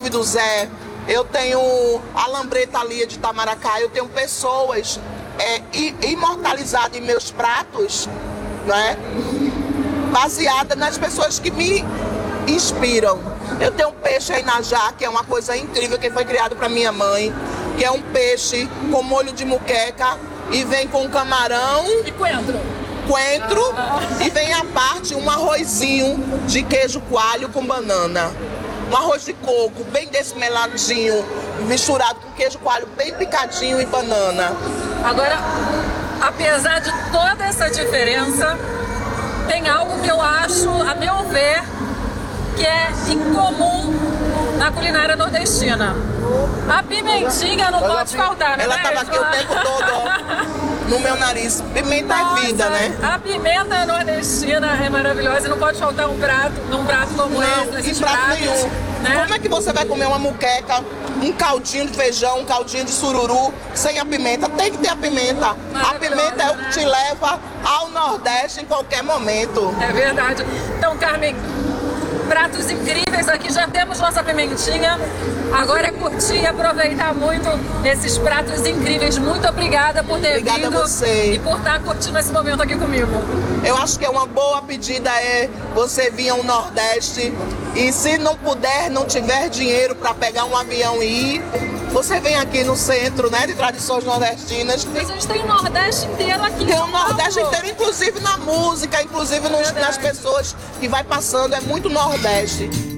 Bife do Zé, eu tenho a lambreta ali de Itamaracá, eu tenho pessoas imortalizadas em meus pratos, né? Baseada nas pessoas que me inspiram. Eu tenho um peixe aí na Já, que é uma coisa incrível, que foi criado para minha mãe, que é um peixe com molho de muqueca e vem com camarão e coentro, e vem à parte um arrozinho de queijo coalho com banana. Um arroz de coco bem desmeladinho, misturado com queijo coalho bem picadinho e banana. Agora, apesar de toda essa diferença, tem algo que eu acho, a meu ver, que é incomum na culinária nordestina. A pimentinha não pode faltar, né? Ela estava aqui o tempo todo, ó, no meu nariz. Pimenta é vida, né? A pimenta nordestina é maravilhosa e não pode faltar num prato como esse. Em prato nenhum. Né? Como é que você vai comer uma muqueca, um caldinho de feijão, um caldinho de sururu, sem a pimenta? Tem que ter a pimenta. A pimenta é o que te leva ao Nordeste em qualquer momento. É verdade. Então, Carmen, pratos incríveis aqui, já temos nossa pimentinha. Agora é curtir e aproveitar muito esses pratos incríveis. Muito obrigada por ter vindo. Obrigada a você. E por estar curtindo esse momento aqui comigo. Eu acho que é uma boa pedida você vir ao Nordeste e se não puder, não tiver dinheiro para pegar um avião e ir, você vem aqui no centro, né, de tradições nordestinas. A gente tem o Nordeste inteiro aqui. Tem o Nordeste inteiro, inclusive na música, inclusive nas pessoas que vai passando, é muito Nordeste.